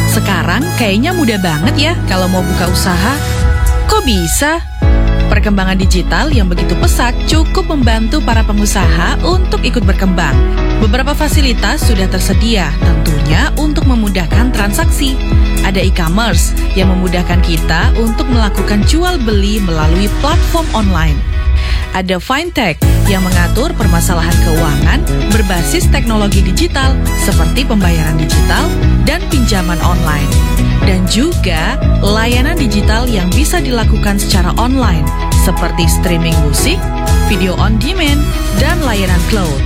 Sekarang kayaknya mudah banget ya kalau mau buka usaha. Kok bisa? Perkembangan digital yang begitu pesat cukup membantu para pengusaha untuk ikut berkembang. Beberapa fasilitas sudah tersedia, tentunya untuk memudahkan transaksi. Ada e-commerce yang memudahkan kita untuk melakukan jual beli melalui platform online. Ada fintech yang mengatur permasalahan keuangan berbasis teknologi digital seperti pembayaran digital dan pinjaman online. Dan juga layanan digital yang bisa dilakukan secara online seperti streaming musik, video on demand, dan layanan cloud.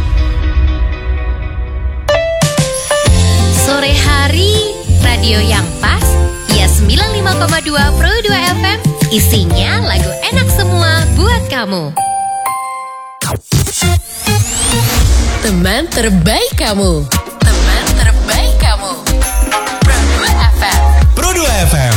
Sore hari, radio yang pas, ya 95,2 Pro 2 FM. Isinya lagu enak semua buat kamu. Teman terbaik kamu. Teman terbaik kamu. Pro 2 FM. Pro 2 FM.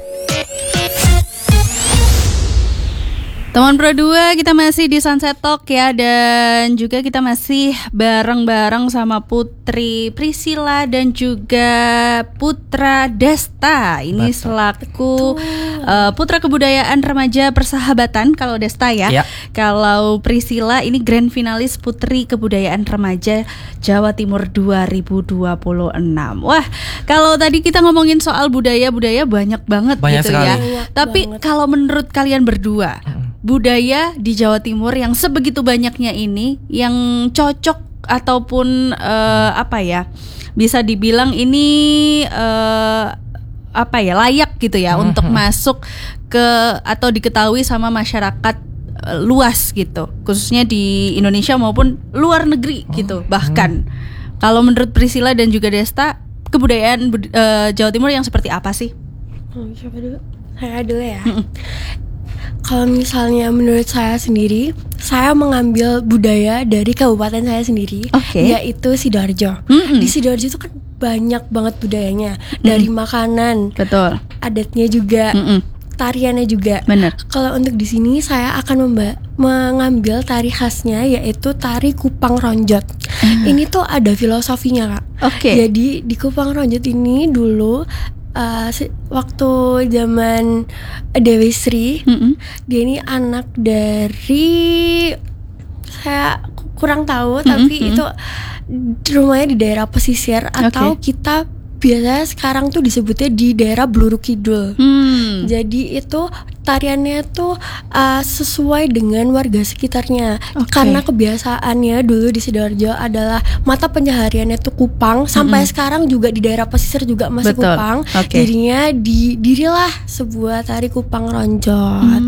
Teman Pro 2, kita masih di Sunset Talk ya. Dan juga kita masih bareng-bareng sama Putri Priscilla dan juga Putra Desta. Ini selaku Putra Kebudayaan Remaja Persahabatan kalau Desta ya. Kalau Priscilla ini grand finalis Putri Kebudayaan Remaja Jawa Timur 2026. Wah, kalau tadi kita ngomongin soal budaya-budaya banyak banget gitu sekali. ya. Tapi kalau menurut kalian berdua, budaya di Jawa Timur yang sebegitu banyaknya ini yang cocok ataupun bisa dibilang ini layak gitu ya untuk masuk ke atau diketahui sama masyarakat luas gitu, khususnya di Indonesia maupun luar negeri gitu. Bahkan kalau menurut Priscilla dan juga Desta, kebudayaan Jawa Timur yang seperti apa sih? Siapa dulu? Saya dulu ya. Kalau misalnya menurut saya sendiri, saya mengambil budaya dari kabupaten saya sendiri, yaitu Sidoarjo. Di Sidoarjo itu kan banyak banget budayanya, dari makanan, betul, adatnya juga, tariannya juga. Benar. Kalau untuk di sini saya akan mengambil tari khasnya, yaitu tari Kupang Ronjot. Ini tuh ada filosofinya, Kak. Jadi di Kupang Ronjot ini dulu waktu zaman Dewi Sri, dia ini anak dari, saya kurang tahu, tapi itu rumahnya di daerah pesisir atau kita biasanya sekarang tuh disebutnya di daerah Bluru Kidul. Jadi itu tariannya tuh sesuai dengan warga sekitarnya. Karena kebiasaannya dulu di Sidoarjo adalah mata pencahariannya tuh kupang. Sampai sekarang juga di daerah pesisir juga masih kupang. Jadinya didirilah sebuah tari Kupang Ronjot.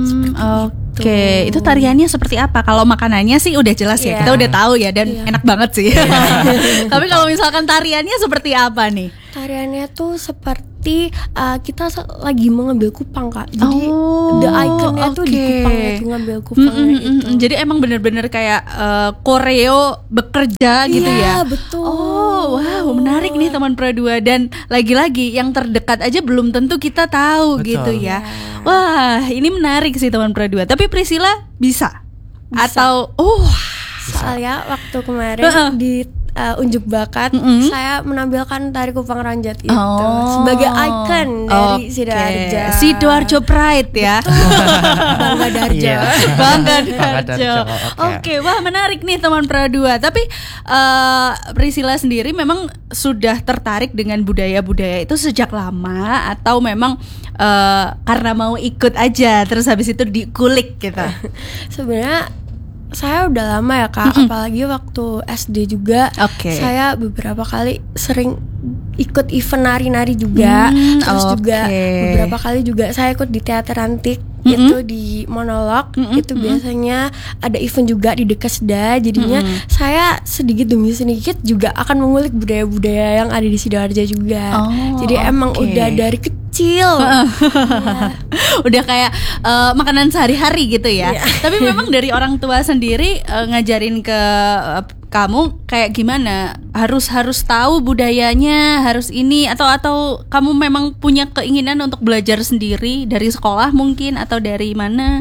Itu tariannya seperti apa? Kalau makanannya sih udah jelas ya, kita udah tahu ya, dan enak banget sih. Tapi kalau misalkan tariannya seperti apa nih? Tariannya tuh seperti kita lagi mengambil kupang, Kak. Jadi the iconnya tuh di kupangnya tuh, ngambil kupangnya itu. Jadi emang bener-bener kayak koreo bekerja gitu ya? Iya, betul. Wow, menarik nih teman Pro 2. Dan lagi-lagi yang terdekat aja belum tentu kita tahu gitu ya. Wah, ini menarik sih teman Pro 2. Tapi Priscilla bisa? Atau soalnya waktu kemarin di unjuk bakat, saya menampilkan tari Kupang Ronjot itu sebagai ikon dari Sidoarjo. Sidoarjo Pride ya. Bangga Darjo. Bangga Darjo. Oke, wah menarik nih teman Pro 2. Tapi Priscilla sendiri memang sudah tertarik dengan budaya-budaya itu sejak lama, atau memang karena mau ikut aja terus habis itu dikulik gitu? Sebenarnya saya udah lama ya, Kak, apalagi waktu SD juga. Saya beberapa kali sering ikut event nari-nari juga. Terus juga beberapa kali juga saya ikut di teater antik. Itu di monolog, itu biasanya ada event juga di Dekesda. Jadinya saya sedikit demi sedikit juga akan mengulik budaya-budaya yang ada di Sidoarjo juga. Jadi emang udah dari kecil udah kayak makanan sehari-hari gitu ya. Tapi memang dari orang tua sendiri ngajarin ke kamu kayak gimana? Harus tahu budayanya, harus ini, atau kamu memang punya keinginan untuk belajar sendiri dari sekolah mungkin, atau dari mana?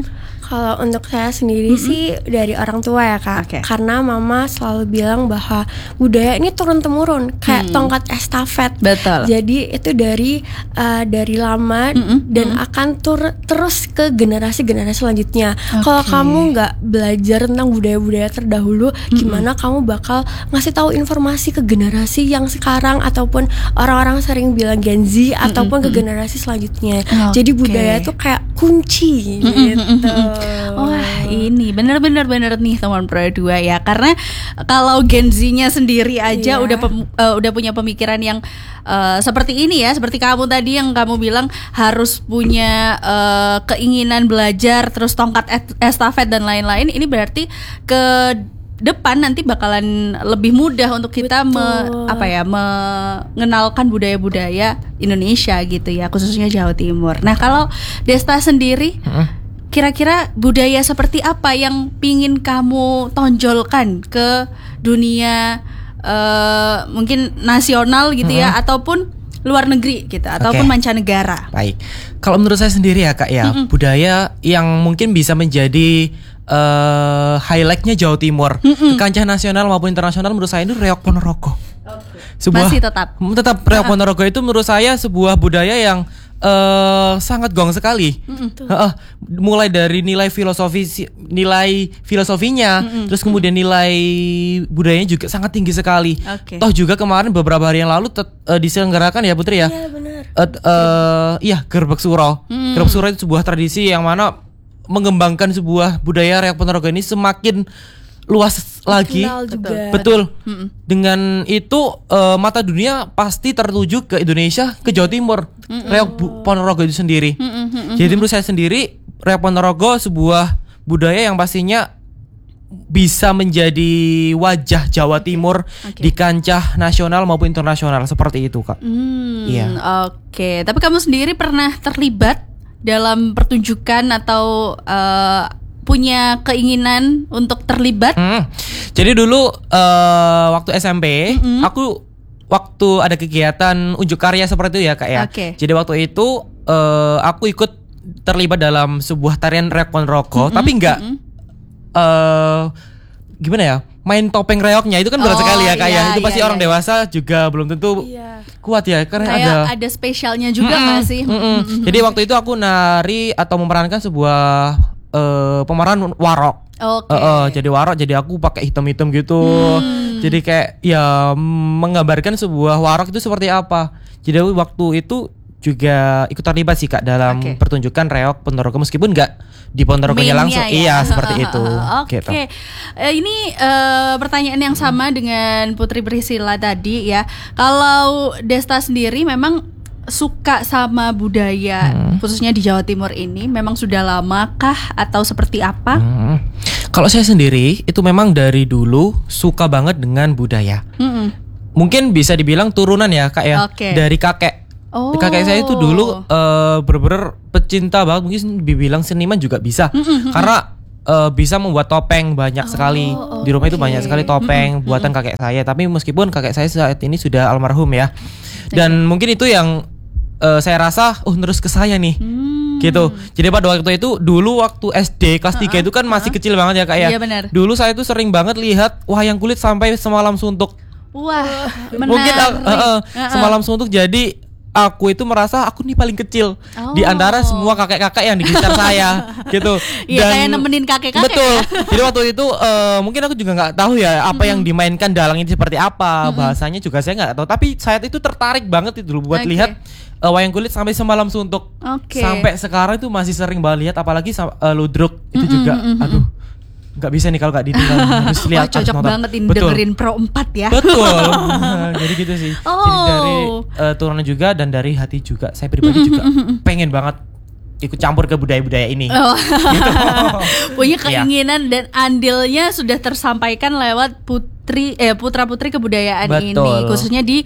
Kalau untuk saya sendiri sih dari orang tua ya Kak. Oke. Karena mama selalu bilang bahwa budaya ini turun-temurun kayak tongkat estafet. Betul. Jadi itu dari lama dan akan terus ke generasi-generasi selanjutnya. Kalau kamu nggak belajar tentang budaya-budaya terdahulu, gimana kamu bakal ngasih tahu informasi ke generasi yang sekarang ataupun orang-orang sering bilang Gen Z ataupun ke generasi selanjutnya. Jadi budaya itu kayak kunci gitu. Wah, ini benar-benar nih teman Pro 2 ya. Karena kalau Gen Z-nya sendiri aja udah punya pemikiran yang seperti ini ya, seperti kamu tadi yang kamu bilang harus punya keinginan belajar, terus tongkat estafet dan lain-lain. Ini berarti ke depan nanti bakalan lebih mudah untuk kita mengenalkan budaya-budaya Indonesia gitu ya, khususnya Jawa Timur. Nah, kalau Desta sendiri kira-kira budaya seperti apa yang pingin kamu tonjolkan ke dunia mungkin nasional gitu ya, ataupun luar negeri gitu, ataupun mancanegara? Baik, kalau menurut saya sendiri ya Kak ya, budaya yang mungkin bisa menjadi highlightnya Jawa Timur ke kancah nasional maupun internasional menurut saya itu Reok Ponorogo. Masih tetap Reok Ponorogo itu menurut saya sebuah budaya yang sangat gong sekali. Mulai dari nilai filosofinya, terus kemudian nilai budayanya juga sangat tinggi sekali. Toh juga kemarin beberapa hari yang lalu diselenggarakan ya Putri ya. Iya benar. Gerbek Suro. Gerbek Suro itu sebuah tradisi yang mana mengembangkan sebuah budaya Reok Ponorogo ini semakin luas lagi. Betul. Dengan itu mata dunia pasti tertuju ke Indonesia, ke Jawa Timur. Reok Ponorogo itu sendiri. Jadi menurut saya sendiri Reok Ponorogo sebuah budaya yang pastinya bisa menjadi wajah Jawa Timur di kancah nasional maupun internasional seperti itu Kak. Iya. Oke. Tapi kamu sendiri pernah terlibat dalam pertunjukan atau punya keinginan untuk terlibat? Jadi dulu waktu SMP, aku waktu ada kegiatan unjuk karya seperti itu ya Kak ya. Jadi waktu itu aku ikut terlibat dalam sebuah tarian Reok Ponorogo, tapi enggak gimana ya, main topeng reoknya itu kan berat sekali ya Kak ya. Itu pasti orang dewasa juga belum tentu kuat ya, karena kayak ada spesialnya juga nggak sih? Jadi waktu itu aku nari atau memerankan sebuah pemeran warok. Jadi warok, jadi aku pakai hitam-hitam gitu. Jadi kayak ya menggambarkan sebuah warok itu seperti apa. Jadi waktu itu juga ikut terlibat sih Kak dalam pertunjukan Reok Ponorogo, meskipun nggak di Ponorogonya langsung. Ya? Iya seperti itu. Gitu. Ini pertanyaan yang sama dengan Putri Priscilla tadi ya. Kalau Desta sendiri memang suka sama budaya khususnya di Jawa Timur ini, memang sudah lama kah atau seperti apa? Kalau saya sendiri itu memang dari dulu suka banget dengan budaya. Mungkin bisa dibilang turunan ya Kak ya, dari kakek. Kakek saya itu dulu bener-bener pecinta banget, mungkin dibilang seniman juga bisa. Karena bisa membuat topeng banyak sekali. Di rumah itu banyak sekali topeng buatan kakek saya. Tapi meskipun kakek saya saat ini sudah almarhum ya. Dan mungkin itu yang saya rasa terus ke saya nih. Gitu. Jadi pada waktu itu dulu waktu SD kelas 3 itu kan masih kecil banget ya Kak ya. Iya benar. Dulu saya tuh sering banget lihat wayang kulit sampai semalam suntuk. Wah, menarik. Mungkin semalam suntuk, jadi aku itu merasa aku nih paling kecil di antara semua kakek-kakek yang di sekitar saya gitu. Iya, kayak nemenin kakek-kakek. Betul. Jadi waktu itu mungkin aku juga nggak tahu ya apa yang dimainkan dalang ini seperti apa, bahasanya juga saya nggak tahu. Tapi saat itu tertarik banget itu dulu buat lihat wayang kulit sampai semalam suntuk. Sampai sekarang itu masih sering banget lihat, apalagi ludruk itu juga. Aduh, nggak bisa nih kalau nggak ditinggal, harus lihat. Cocok banget dengerin Pro 4 ya. Betul. Jadi gitu sih. Jadi dari turunan juga dan dari hati juga. Saya pribadi juga pengen banget ikut campur ke budaya-budaya ini. Gitu. Punya keinginan dan andilnya sudah tersampaikan lewat putra-putri kebudayaan ini, khususnya di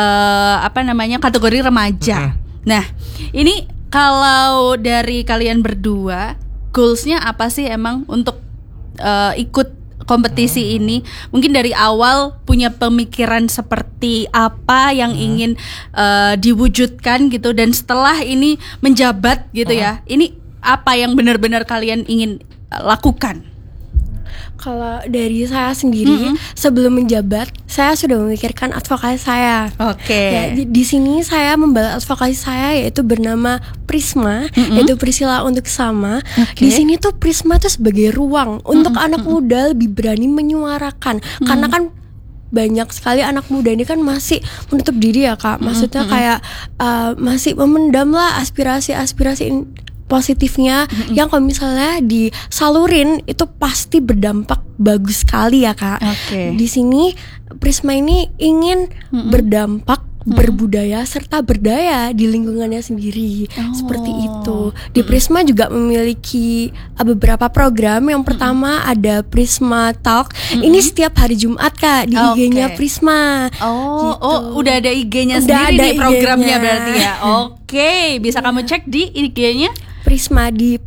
kategori remaja. Nah, ini kalau dari kalian berdua, goalsnya apa sih emang untuk ikut kompetisi ini? Mungkin dari awal punya pemikiran seperti apa yang ingin diwujudkan gitu, dan setelah ini menjabat gitu ya, ini apa yang benar-benar kalian ingin lakukan? Kalau dari saya sendiri, sebelum menjabat, saya sudah memikirkan advokasi saya. Oke. Ya, di sini saya membalas advokasi saya yaitu bernama Prisma, yaitu Priscilla untuk Sama. Di sini tuh Prisma tuh sebagai ruang untuk anak muda lebih berani menyuarakan, karena kan banyak sekali anak muda ini kan masih menutup diri ya Kak. Maksudnya kayak masih memendam lah aspirasi positifnya yang kalau misalnya disalurin itu pasti berdampak bagus sekali ya Kak. Di sini Prisma ini ingin berdampak berbudaya serta berdaya di lingkungannya sendiri. Seperti itu. Di Prisma juga memiliki beberapa program. Yang pertama ada Prisma Talk. Ini setiap hari Jumat Kak di IG-nya Prisma. Gitu. Udah ada IG-nya sendiri nih programnya berarti ya. Oke, bisa kamu cek di IG-nya Prisma di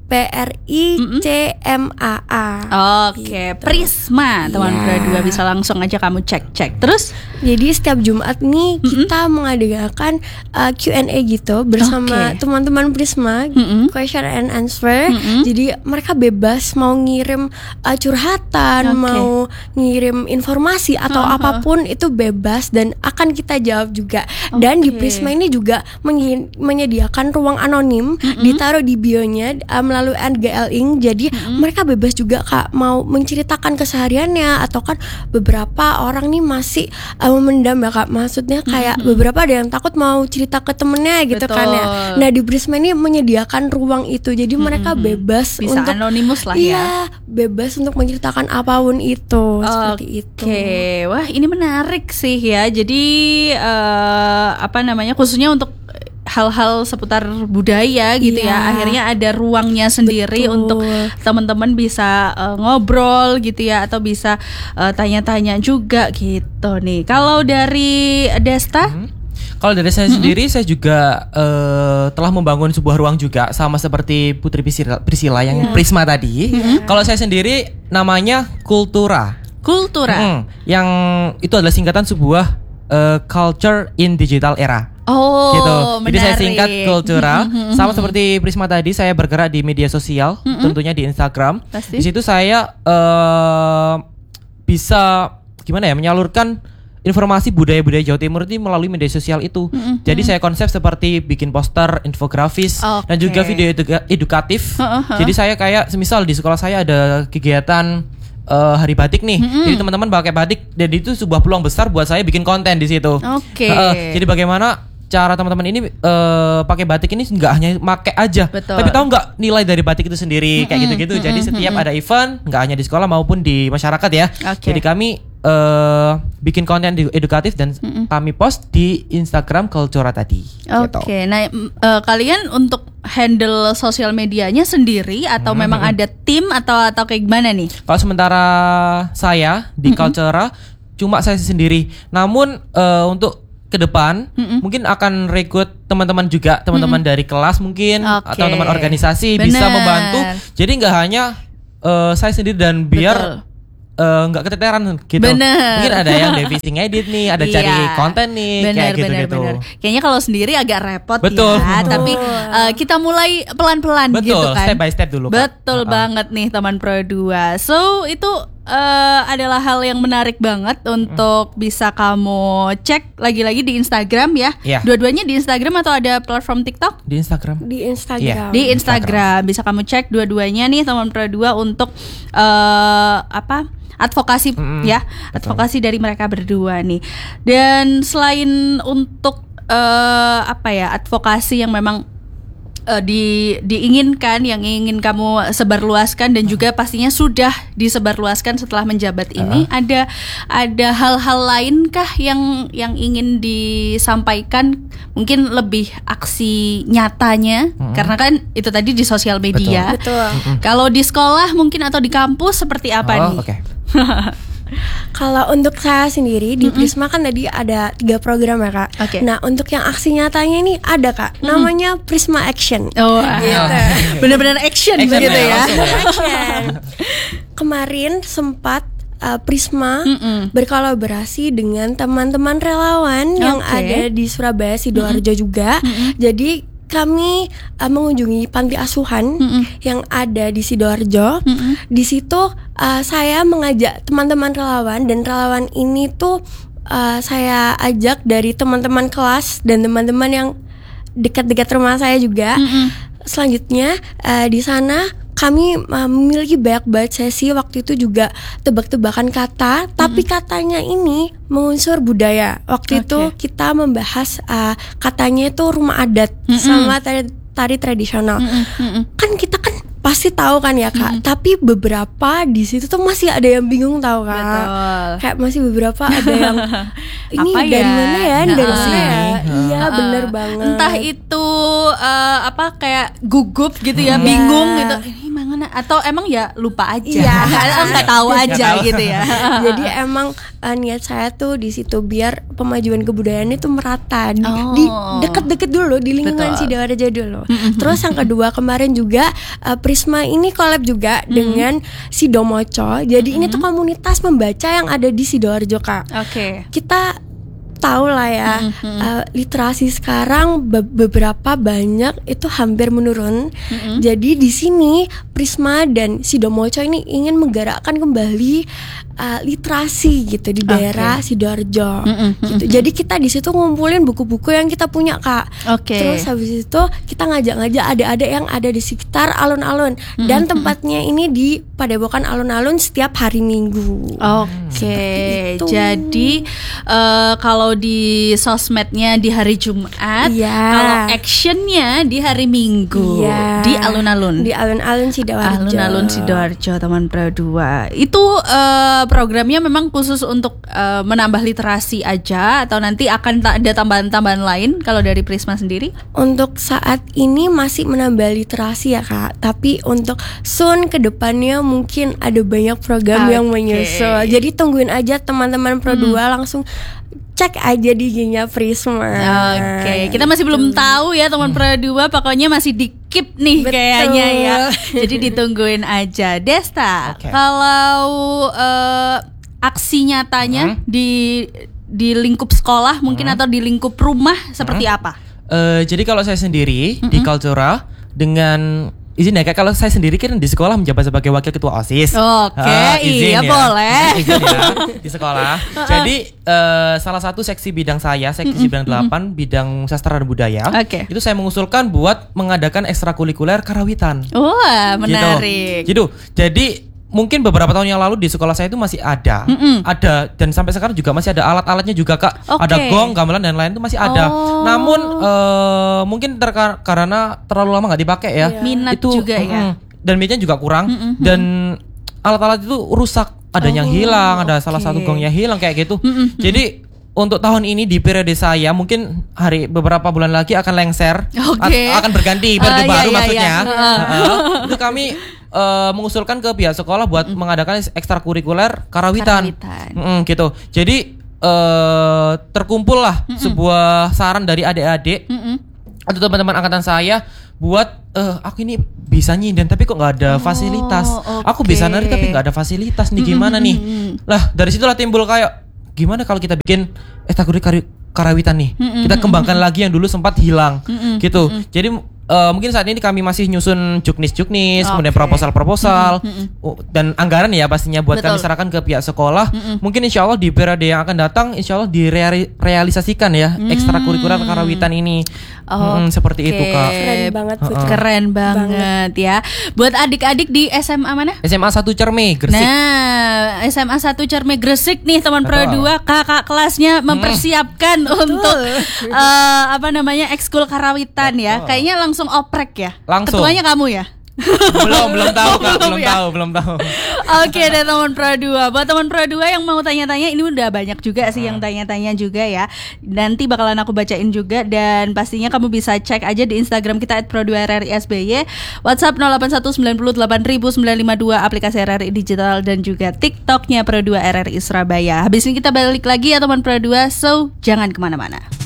PRICMAA. Oke, Prisma teman Pro 2 bisa langsung aja kamu cek. Terus jadi setiap Jumat nih kita mengadakan Q&A gitu bersama teman-teman Prisma, question and answer. Jadi mereka bebas mau ngirim curhatan, mau ngirim informasi atau apapun itu bebas dan akan kita jawab juga. Dan di Prisma ini juga menyediakan ruang anonim, ditaruh di bionya melalui NGL Inc. Jadi mereka bebas juga Kak mau menceritakan kesehariannya, atau kan beberapa orang nih masih memendam ya Kak. Maksudnya kayak beberapa ada yang takut mau cerita ke temennya gitu kan ya. Nah di Prisma ini menyediakan ruang itu. Jadi mereka bebas bisa untuk anonimus lah ya. Bebas untuk menceritakan apapun itu. Seperti itu. Oke, wah ini menarik sih ya. Jadi khususnya untuk hal-hal seputar budaya gitu ya. Akhirnya ada ruangnya sendiri untuk teman-teman bisa ngobrol gitu ya, atau bisa tanya-tanya juga gitu nih. Kalau dari Desta? Kalau dari saya sendiri, saya juga telah membangun sebuah ruang juga sama seperti Putri Priscilla yang Prisma tadi. Kalau saya sendiri namanya Kultura. Yang itu adalah singkatan sebuah culture in digital era. Gitu. Jadi saya singkat Kultura. Sama seperti Prisma tadi, saya bergerak di media sosial, tentunya di Instagram. Pasti. Di situ saya bisa menyalurkan informasi budaya-budaya Jawa Timur ini melalui media sosial itu. Jadi saya konsep seperti bikin poster, infografis, dan juga video edukatif. Jadi saya kayak semisal di sekolah saya ada kegiatan hari batik nih. Jadi teman-teman pakai batik, dan itu sebuah peluang besar buat saya bikin konten di situ. Jadi bagaimana cara teman-teman ini pakai batik ini nggak hanya pakai aja, tapi tahu nggak nilai dari batik itu sendiri kayak gitu-gitu. Jadi setiap ada event, nggak hanya di sekolah maupun di masyarakat ya. Jadi kami bikin konten edukatif dan kami post di Instagram Kultura tadi. Nah kalian untuk handle sosial medianya sendiri atau memang ada tim atau kayak gimana nih? Kalau sementara saya di Kultura cuma saya sendiri. Namun untuk ke depan mungkin akan rekrut teman-teman juga, teman-teman dari kelas mungkin atau teman organisasi bisa membantu. Jadi nggak hanya saya sendiri, dan biar nggak keteteran gitu. Mungkin ada yang divisi ngedit nih, ada cari konten nih, kayak gitu-gitu. Kayaknya kalau sendiri agak repot ya, tapi kita mulai pelan-pelan gitu kan. Step by step dulu. Betul banget nih teman Pro 2. So itu adalah hal yang menarik banget untuk bisa kamu cek lagi-lagi di Instagram ya. Dua-duanya di Instagram atau ada platform TikTok? Di Instagram. Di Instagram bisa kamu cek dua-duanya nih teman Pro 2 untuk advokasi ya, advokasi dari mereka berdua nih. Dan selain untuk advokasi yang memang diinginkan, yang ingin kamu sebarluaskan dan juga pastinya sudah disebarluaskan setelah menjabat ini, ada hal-hal lainkah yang ingin disampaikan, mungkin lebih aksi nyatanya, karena kan itu tadi di sosial media. Betul. Kalau di sekolah mungkin atau di kampus seperti apa nih? Kalau untuk saya sendiri di Prisma kan tadi ada 3 program ya Kak. Nah untuk yang aksi nyatanya ini ada Kak, namanya Prisma Action. Benar-benar action begitu ya. Kemarin sempat Prisma berkolaborasi dengan teman-teman relawan yang ada di Surabaya, Sidoarjo juga. Jadi kami mengunjungi panti asuhan yang ada di Sidoarjo. Di situ saya mengajak teman-teman relawan, dan relawan ini tuh saya ajak dari teman-teman kelas dan teman-teman yang dekat-dekat rumah saya juga. Selanjutnya di sana kami memiliki banyak banget sesi. Waktu itu juga tebak-tebakan kata, tapi katanya ini mengunsur budaya. Waktu itu kita membahas katanya itu rumah adat sama tari tradisional. Kan kita kan pasti tahu kan ya Kak, tapi beberapa di situ tuh masih ada yang bingung tahu Kak. Betul. Kayak masih beberapa ada yang ini Apa dari ya? mana ya? Dari mana sini. ya? Iya bener banget. Entah itu kayak gugup gitu ya, bingung gitu. Ini mana? Atau emang ya lupa aja? Iya. Nggak tahu aja gitu ya. Jadi emang niat saya tuh di situ biar pemajuan kebudayaan itu merata di deket-deket dulu di lingkungan Sidoarjo dulu. Terus yang kedua kemarin juga Prisma ini collab juga dengan Sidomoco. Jadi ini tuh komunitas membaca yang ada di Sidoarjo Kak. Kita tahu lah ya, literasi sekarang beberapa banyak itu hampir menurun. Jadi di sini Prisma dan Sidomoco ini ingin menggerakkan kembali literasi gitu di daerah Sidoarjo. Gitu. Jadi kita di situ ngumpulin buku-buku yang kita punya Kak. Terus habis itu kita ngajak-ngajak adik-adik yang ada di sekitar alun-alun, dan tempatnya ini di Padepokan Alun-Alun setiap hari Minggu. Jadi kalau di sosmednya di hari Jumat, kalau actionnya di hari Minggu di alun-alun. Di alun-alun Sidoarjo. Alun-alun Sidoarjo, Taman Pro 2. Itu programnya memang khusus untuk menambah literasi aja, atau nanti akan ada tambahan-tambahan lain kalau dari Prisma sendiri? Untuk saat ini masih menambah literasi ya Kak, tapi untuk soon ke depannya mungkin ada banyak program yang menyusul. Jadi tungguin aja teman-teman Pro 2, langsung cek aja di IG-nya Prisma. Kita masih belum tahu ya teman Pro 2, pokoknya masih di keep nih kayaknya ya. Jadi ditungguin aja. Desta, kalau aksi nyatanya di lingkup sekolah mungkin atau di lingkup rumah seperti apa? Jadi kalau saya sendiri di Kaltura, dengan izin ya Kak, kalau saya sendiri kan di sekolah menjabat sebagai wakil ketua OSIS. Iya boleh. Izin ya di sekolah. Jadi salah satu seksi bidang saya, seksi bidang 8, bidang sastra dan budaya. Itu saya mengusulkan buat mengadakan ekstrakurikuler karawitan. Wah, menarik. Gitu. Jadi mungkin beberapa tahun yang lalu di sekolah saya itu masih ada, dan sampai sekarang juga masih ada alat-alatnya juga Kak. Ada gong, gamelan dan lain itu masih ada. Namun mungkin karena terlalu lama nggak dipakai ya. Minat itu juga ya. Dan meja juga kurang, dan alat-alat itu rusak. Ada yang hilang, ada salah satu gongnya hilang kayak gitu. Jadi untuk tahun ini di periode saya mungkin beberapa bulan lagi akan lengser, akan berganti periode baru maksudnya. Itu kami mengusulkan ke pihak sekolah buat mengadakan ekstrakurikuler karawitan. Gitu. Jadi terkumpul lah sebuah saran dari adik-adik atau teman-teman angkatan saya buat aku ini bisa nyinden tapi kok nggak ada fasilitas. Aku bisa nari tapi nggak ada fasilitas nih, gimana nih? Lah dari situlah timbul kayak gimana kalau kita bikin ekstrakurikuler karawitan nih, kita kembangkan lagi yang dulu sempat hilang gitu. Jadi mungkin saat ini kami masih nyusun juknis, kemudian proposal dan anggaran ya pastinya buat kami serahkan ke pihak sekolah. Mungkin insya Allah di periode yang akan datang insya Allah direalisasikan ya ekstrakurikuler karawitan ini. Seperti itu Kak. Keren banget ya. Buat adik-adik di SMA mana? SMA 1 Cerme Gresik. Nah, SMA 1 Cerme Gresik nih teman Pro 2, kakak kelasnya mempersiapkan untuk ekskul karawitan ya. Kayaknya langsung oprek ya. Ketuanya kamu ya? belum tahu Kak, belum tahu. Oke deh teman Pro 2. Buat teman Pro 2 yang mau tanya-tanya, ini udah banyak juga sih yang tanya-tanya juga ya. Nanti bakalan aku bacain juga, dan pastinya kamu bisa cek aja di Instagram kita @pro2rrisby, WhatsApp 0819880952, aplikasi RRI Digital, dan juga TikToknya Pro 2 RRI Surabaya. Habis ini kita balik lagi ya teman Pro 2, so jangan kemana-mana.